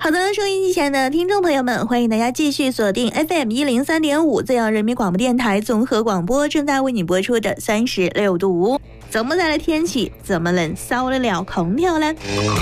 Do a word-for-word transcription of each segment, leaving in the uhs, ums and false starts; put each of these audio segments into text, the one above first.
好的，收音机前的听众朋友们，欢迎大家继续锁定 F M 一零三点五 最阳人民广播电台综合广播，正在为你播出的三十六度。这么热的天气，怎么能烧得了空调呢？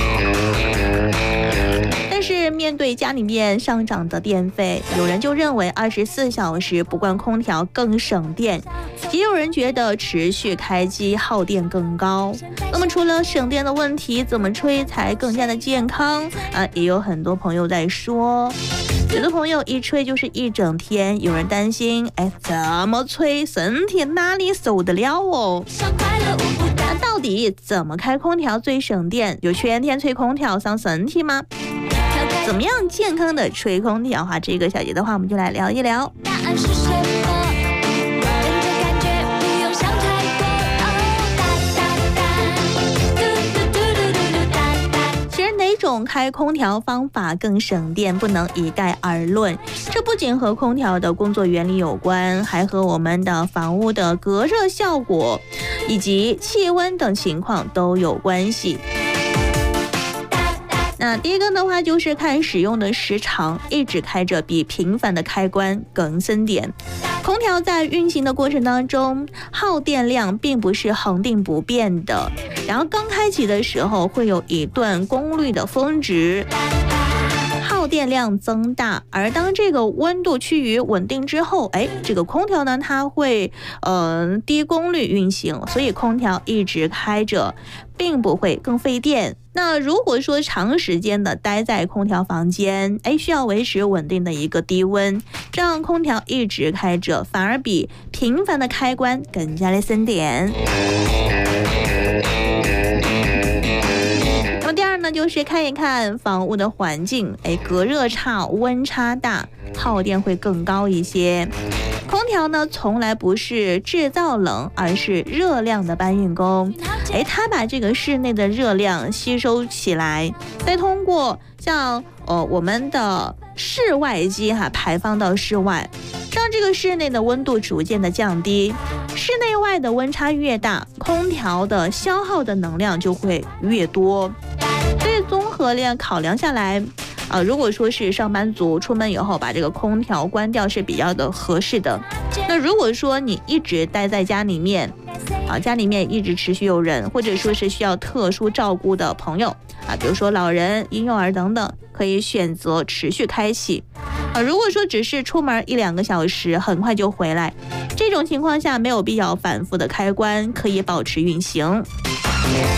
但是面对家里面上涨的电费，有人就认为二十四小时不关空调更省电，也有人觉得持续开机耗电更高。那么除了省电的问题，怎么吹才更加的健康啊？也有很多朋友在说，有的朋友一吹就是一整天，有人担心，哎，怎么吹身体哪里受得了哦？那到底怎么开空调最省电？有全天吹空调伤身体吗？怎么样健康的吹空调哈？这个小节的话，我们就来聊一聊。答案是什么？跟着感觉，不用想太多。其实哪种开空调方法更省电，不能一概而论。这不仅和空调的工作原理有关，还和我们的房屋的隔热效果以及气温等情况都有关系。那第一个的话就是看使用的时长，一直开着比频繁的开关更省电。空调在运行的过程当中，耗电量并不是恒定不变的，然后刚开启的时候会有一段功率的峰值，耗电量增大，而当这个温度趋于稳定之后，哎，这个空调呢它会呃低功率运行，所以空调一直开着并不会更费电。那如果说长时间的待在空调房间，哎，需要维持稳定的一个低温，这样空调一直开着反而比频繁的开关更加的省电。那么第二呢，就是看一看房屋的环境，哎，隔热差、温差大，耗电会更高一些。空调呢，从来不是制造冷，而是热量的搬运工。哎，它把这个室内的热量吸收起来，再通过像呃我们的室外机哈排放到室外，让这个室内的温度逐渐的降低。室内外的温差越大，空调的消耗的能量就会越多。所以综合量考量下来。呃，如果说是上班族出门以后把这个空调关掉是比较的合适的。那如果说你一直待在家里面，啊，家里面一直持续有人，或者说是需要特殊照顾的朋友啊，比如说老人、婴幼儿等等，可以选择持续开启。啊，如果说只是出门一两个小时，很快就回来，这种情况下没有必要反复的开关，可以保持运行。